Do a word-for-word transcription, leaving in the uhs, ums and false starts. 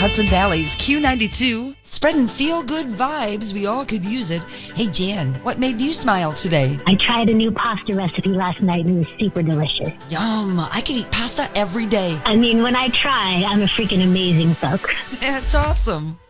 Hudson Valley's Q ninety-two, spreading feel-good vibes. We all could use it. Hey, Jan, what made you smile today? I tried a new pasta recipe last night and it was super delicious. Yum, I can eat pasta every day. I mean, when I try, I'm a freaking amazing cook. That's awesome.